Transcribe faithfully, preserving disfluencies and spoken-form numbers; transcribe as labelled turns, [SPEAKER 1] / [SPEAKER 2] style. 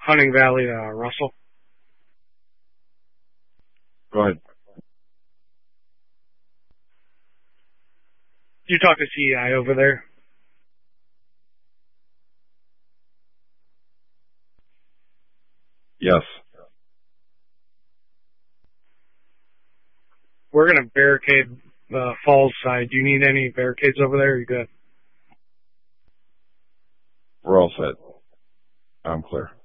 [SPEAKER 1] Hunting Valley, uh, Russell.
[SPEAKER 2] Go ahead.
[SPEAKER 1] You talk to C E I over there?
[SPEAKER 2] Yes.
[SPEAKER 1] We're going to barricade the falls side. Do you need any barricades over there? Or are you good?
[SPEAKER 2] We're all set. I'm clear.